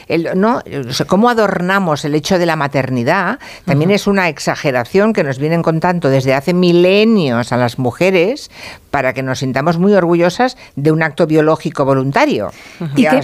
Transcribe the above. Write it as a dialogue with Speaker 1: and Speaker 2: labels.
Speaker 1: cómo adornamos el hecho de la maternidad, también es una exageración que nos vienen contando desde hace milenios a las mujeres para que nos sintamos muy orgullosas de un acto biológico voluntario.
Speaker 2: ¿Y